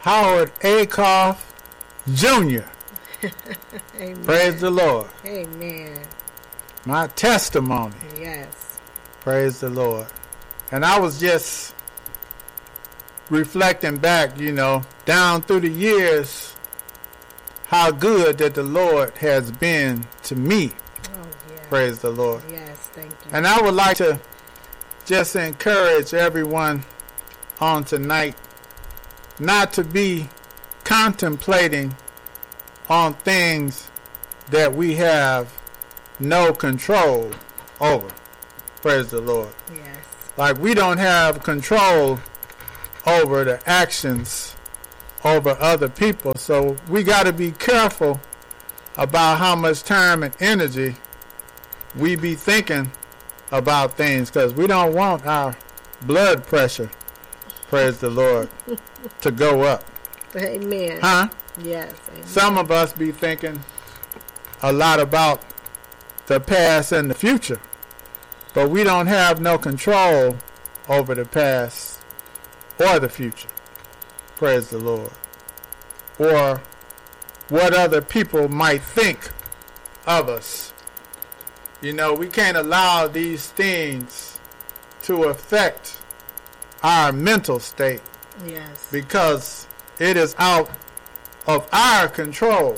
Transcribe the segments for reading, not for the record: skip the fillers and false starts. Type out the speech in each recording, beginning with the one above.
Howard Akoff Jr. Amen. Praise the Lord. Amen. My testimony. Yes. Praise the Lord. And I was just reflecting back, down through the years, how good that the Lord has been to me. Oh, yeah. Praise the Lord. Yes, thank you. And I would like to just encourage everyone on tonight not to be contemplating on things that we have no control over. Praise the Lord. Yes. Like we don't have control over the actions over other people. So we got to be careful about how much time and energy we be thinking about things, because we don't want our blood pressure, praise the Lord, to go up. Amen. Huh? Yes. Amen. Some of us be thinking a lot about the past and the future, but we don't have no control over the past or the future. Praise the Lord. Or what other people might think of us. We can't allow these things to affect our mental state. Yes. Because it is out of our control.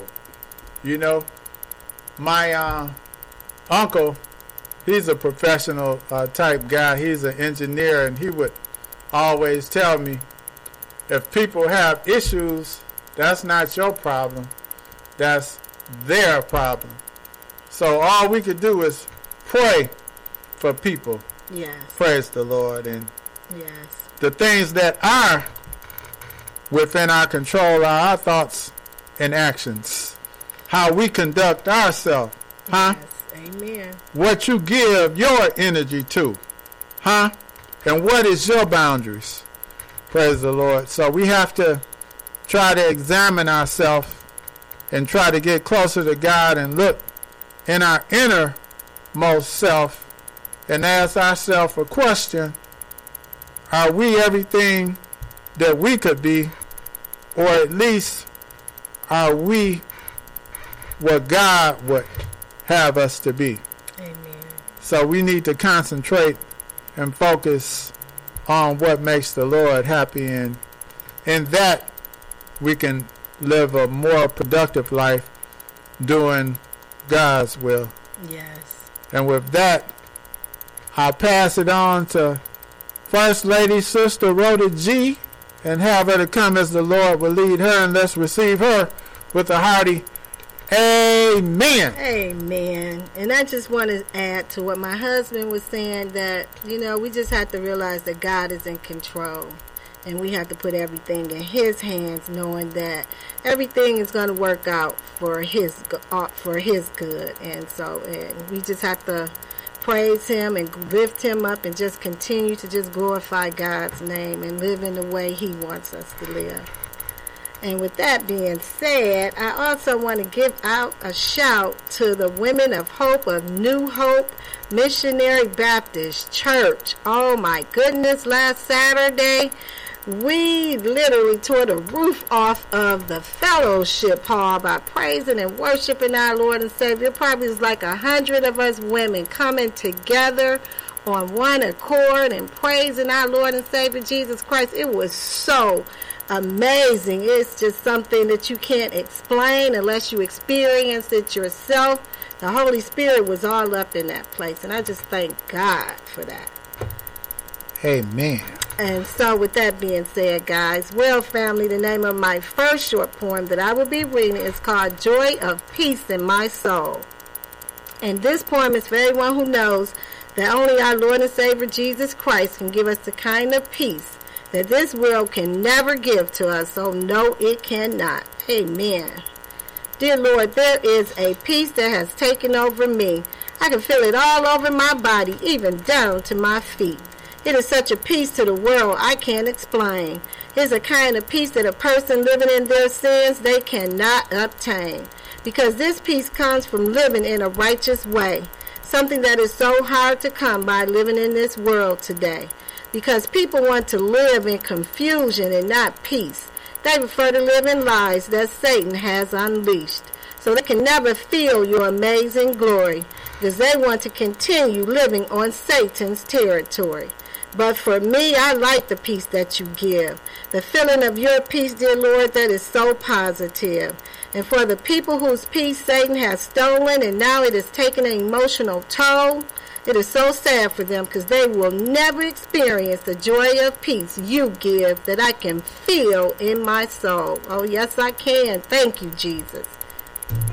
My uncle, he's a professional type guy. He's an engineer, and he would always tell me, if people have issues, that's not your problem. That's their problem. So all we could do is pray for people. Yes. Praise the Lord. And yes. the things that are within our control are our thoughts and actions. How we conduct ourselves. Huh? Yes. Amen. What you give your energy to. Huh? And what is your boundaries? Praise the Lord. So we have to try to examine ourselves and try to get closer to God and look in our innermost self and ask ourselves a question: are we everything that we could be, or at least are we what God would have us to be? Amen. So we need to concentrate and focus on what makes the Lord happy, and in that we can live a more productive life doing God's will. Yes. And with that, I'll pass it on to First Lady Sister Rhoda G. and have her to come as the Lord will lead her, and let's receive her with a hearty amen. Amen. And I just want to add to what my husband was saying, that, we just have to realize that God is in control. And we have to put everything in His hands, knowing that everything is going to work out for His good. And we just have to praise Him and lift Him up and just continue to just glorify God's name and live in the way He wants us to live. And with that being said, I also want to give out a shout to the Women of Hope of New Hope Missionary Baptist Church. Oh my goodness, last Saturday, we literally tore the roof off of the fellowship hall by praising and worshiping our Lord and Savior. Probably was like 100 of us women coming together on one accord and praising our Lord and Savior Jesus Christ. It was so amazing. It's just something that you can't explain unless you experience it yourself. The Holy Spirit was all up in that place, and I just thank God for that. Amen. And so with that being said, guys, well, family, the name of my first short poem that I will be reading is called Joy of Peace in My Soul. And this poem is for everyone who knows that only our Lord and Savior Jesus Christ can give us the kind of peace that this world can never give to us. So no, it cannot. Amen. Dear Lord, there is a peace that has taken over me. I can feel it all over my body, even down to my feet. It is such a peace to the world I can't explain. It's a kind of peace that a person living in their sins, they cannot obtain. Because this peace comes from living in a righteous way. Something that is so hard to come by living in this world today. Because people want to live in confusion and not peace. They prefer to live in lies that Satan has unleashed. So they can never feel your amazing glory because they want to continue living on Satan's territory. But for me, I like the peace that you give. The feeling of your peace, dear Lord, that is so positive. And for the people whose peace Satan has stolen and now it is taking an emotional toll, it is so sad for them because they will never experience the joy of peace you give that I can feel in my soul. Oh, yes, I can. Thank you, Jesus.